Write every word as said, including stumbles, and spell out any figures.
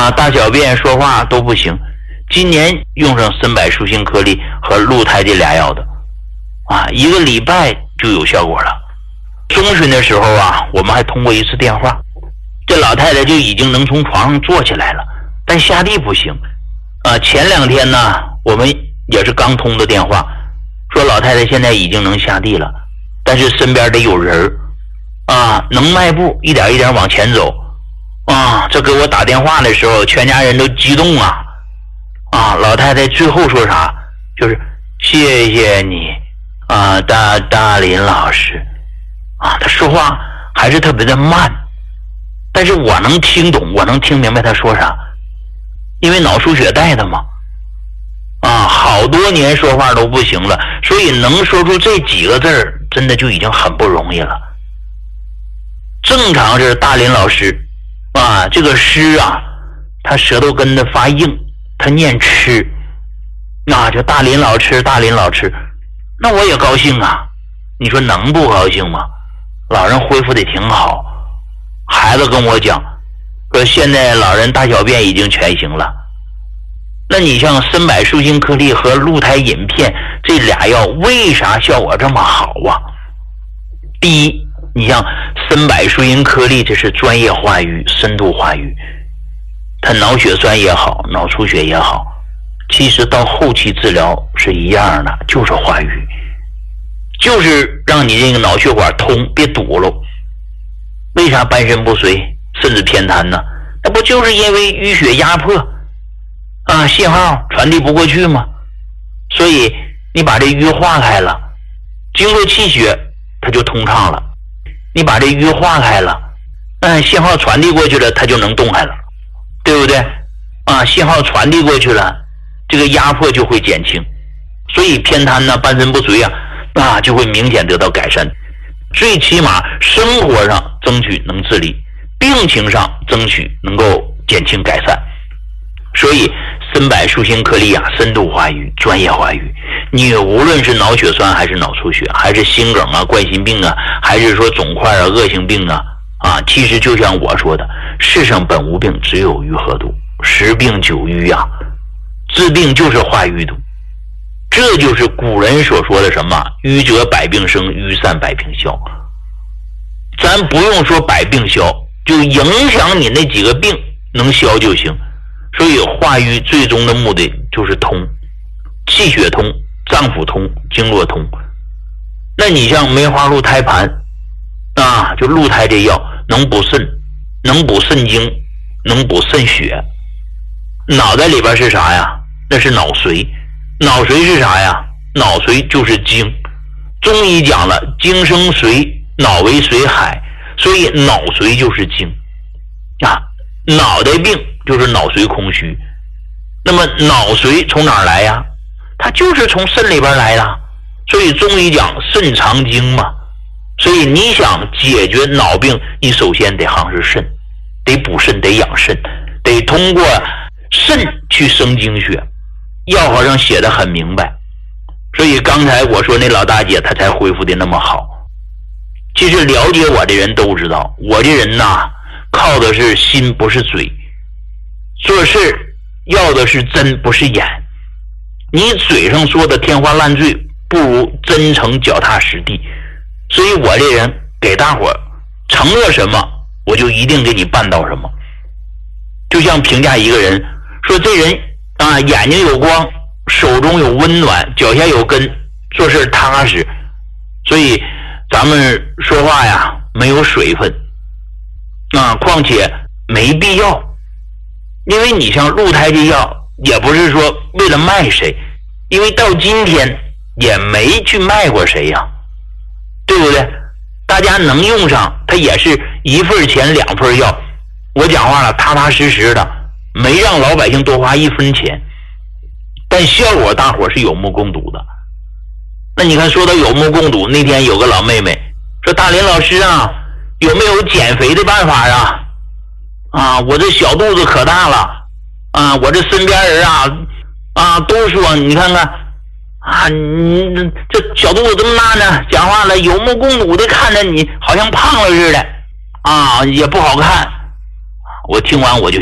啊，大小便说话都不行。今年用上参柏舒心颗粒和鹿胎这俩药的啊，一个礼拜就有效果了。中旬的时候啊，我们还通过一次电话，这老太太就已经能从床上坐起来了，但下地不行啊。前两天呢，我们也是刚通的电话，说老太太现在已经能下地了，但是身边得有人啊，能迈步一点一点往前走啊。这给我打电话的时候，全家人都激动啊啊！老太太最后说啥？就是谢谢你啊，大大林老师啊。她说话还是特别的慢，但是我能听懂，我能听明白她说啥，因为脑出血带的嘛啊，好多年说话都不行了，所以能说出这几个字儿，真的就已经很不容易了。正常是大林老师啊，这个诗啊，他舌头根子发硬，他念吃，那就大林老吃，大林老吃，那我也高兴啊。你说能不高兴吗？老人恢复的挺好，孩子跟我讲说现在老人大小便已经全行了。那你像参柏舒心颗粒和鹿胎饮片这俩药为啥效果这么好啊？第一，你像参柏舒心颗粒，这是专业化瘀、深度化瘀，它脑血栓也好，脑出血也好，其实到后期治疗是一样的，就是化瘀，就是让你这个脑血管通，别堵了。为啥半身不遂甚至偏瘫呢？那不就是因为淤血压迫啊，信号传递不过去吗？所以你把这瘀化开了，经过气血它就通畅了。你把这瘀化开了，嗯，信号传递过去了，它就能动开了，对不对？啊，信号传递过去了，这个压迫就会减轻，所以偏瘫呢、半身不遂啊，啊，就会明显得到改善。最起码生活上争取能自理，病情上争取能够减轻改善。所以参柏舒心颗粒啊，深度化瘀、专业化瘀，你无论是脑血栓还是脑出血，还是心梗啊、冠心病啊，还是说肿块啊、恶性病啊，啊，其实就像我说的，世上本无病，只有愈合毒，十病九瘀啊，治病就是化瘀毒。这就是古人所说的什么瘀则百病生，瘀散百病消。咱不用说百病消，就影响你那几个病能消就行。所以化瘀最终的目的就是通，气血通、脏腑通、经络通。那你像梅花鹿胎盘啊，就鹿胎这药能补肾，能补肾精，能补肾血。脑袋里边是啥呀？那是脑髓。脑髓是啥呀？脑髓就是精。中医讲了，精生髓，脑为髓海，所以脑髓就是精啊。脑袋病就是脑髓空虚。那么脑髓从哪儿来呀？它就是从肾里边来的。所以中医讲肾藏精嘛。所以你想解决脑病，你首先得夯实肾，得补肾，得养肾，得通过肾去生精血。药好像写得很明白，所以刚才我说那老大姐她才恢复的那么好。其实了解我的人都知道，我这人呐，靠的是心不是嘴，做事要的是真不是眼。你嘴上说的天花乱坠，不如真诚脚踏实地。所以我这人给大伙承诺什么，我就一定给你办到什么。就像评价一个人，说这人啊，眼睛有光，手中有温暖，脚下有根，做事踏实。所以咱们说话呀，没有水分啊，况且没必要。因为你像鹿胎这药，也不是说为了卖谁，因为到今天也没去卖过谁呀，对不对？大家能用上，它也是一份钱两份药。我讲话了，踏踏实实的，没让老百姓多花一分钱，但效果大伙是有目共睹的。那你看，说到有目共睹，那天有个老妹妹说：“大林老师啊，有没有减肥的办法啊？啊，我这小肚子可大了啊，我这身边人啊啊都说你看看啊，你这小肚子这么大呢，讲话了有目共睹的看着你好像胖了似的啊，也不好看。”我听完我就